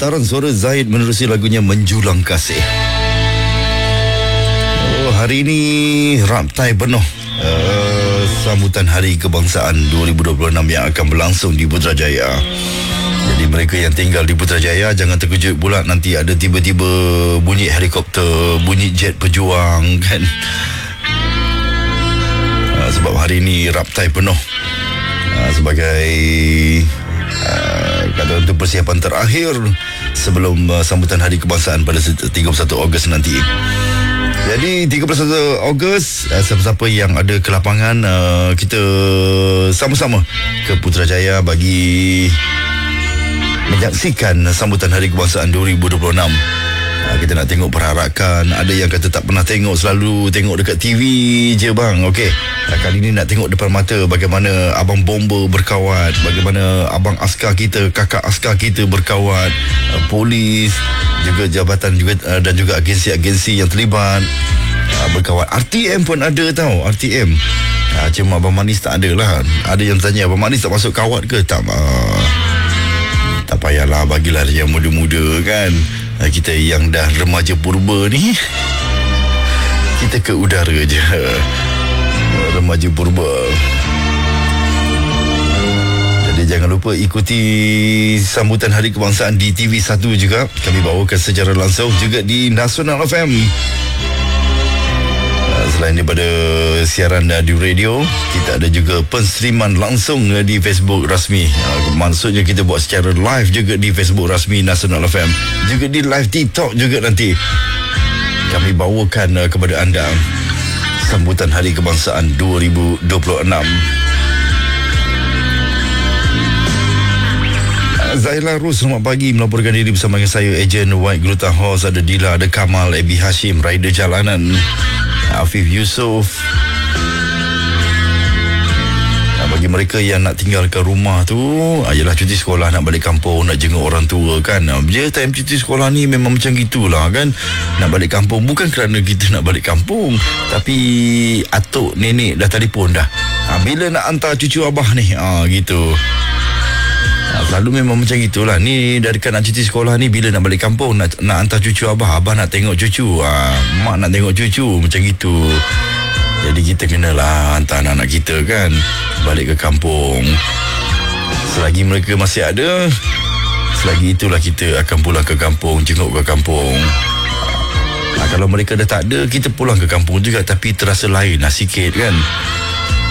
Getaran suara Zaid menerusi lagunya Menjulang Kasih. Hari ini raptai penuh sambutan Hari Kebangsaan 2026 yang akan berlangsung di Putrajaya. Jadi mereka yang tinggal di Putrajaya jangan terkejut pula nanti ada tiba-tiba bunyi helikopter, bunyi jet pejuang kan. Sebab hari ini raptai penuh sebagai kata untuk persiapan terakhir sebelum sambutan Hari Kebangsaan pada 31 Ogos nanti. Jadi 31 Ogos, siapa-siapa yang ada ke lapangan, kita sama-sama ke Putrajaya bagi menyaksikan sambutan Hari Kebangsaan 2026. Kita nak tengok perharakan. Ada yang kata tak pernah tengok, selalu tengok dekat TV je bang. Okey, kali ni nak tengok depan mata bagaimana abang bomba berkawat, bagaimana abang askar kita, kakak askar kita berkawat, polis, juga jabatan juga dan juga agensi-agensi yang terlibat berkawat. RTM pun ada tau, RTM. Cuma Abang Manis tak ada lah. Ada yang tanya Abang Manis tak masuk kawat ke? Tak payahlah, bagilah yang muda-muda kan. Kita yang dah remaja purba ni, kita ke udara je. Remaja purba. Jadi jangan lupa ikuti sambutan Hari Kebangsaan di TV1 juga. Kami bawakan secara langsung juga di Nasional FM. Selain daripada siaran di radio, kita ada juga penstreaman langsung di Facebook rasmi. Maksudnya kita buat secara live juga di Facebook rasmi Nasional FM. Juga di live TikTok juga nanti. Kami bawakan kepada anda sambutan Hari Kebangsaan 2026. Zaila Rus, selamat pagi, melaporkan diri bersama dengan saya, Ejen White Gruta Horse. Ada Dila, ada Kamal, Ebi Hashim, Rider Jalanan, Afif Yusof. Bagi mereka yang nak tinggalkan rumah tu, ialah cuti sekolah, nak balik kampung, nak jenguk orang tua kan. Dia time cuti sekolah ni memang macam gitulah kan. Nak balik kampung bukan kerana kita nak balik kampung, tapi atuk nenek dah telefon dah, bila nak hantar cucu abah ni, gitu. Selalu memang macam gitulah. Ni dari kan nak cuti sekolah ni, bila nak balik kampung, nak hantar cucu abah nak tengok cucu, mak nak tengok cucu, macam gitu. Jadi kita kenalah hantar anak-anak kita kan balik ke kampung. Selagi mereka masih ada, selagi itulah kita akan pulang ke kampung, jenguk ke kampung. Kalau mereka dah tak ada, kita pulang ke kampung juga, tapi terasa lain lah sikit kan.